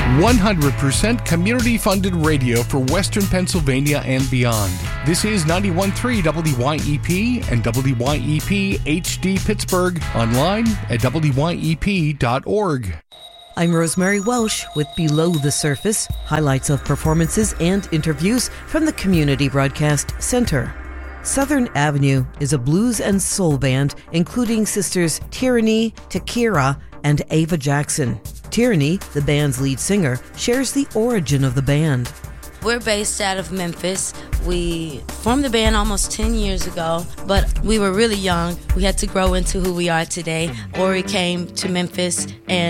100% community-funded radio for Western Pennsylvania and beyond. This is 91.3 WYEP and WYEP HD Pittsburgh, online at WYEP.org. I'm Rosemary Welsh with Below the Surface, highlights of performances and interviews from the Community Broadcast Center. Southern Avenue is a blues and soul band including sisters Tyranny, Takira, and Ava Jackson. Tyranny, the band's lead singer, shares the origin of the band. We're based out of Memphis. We formed the band almost 10 years ago, but we were really young. We had to grow into who we are today. Ori came to Memphis and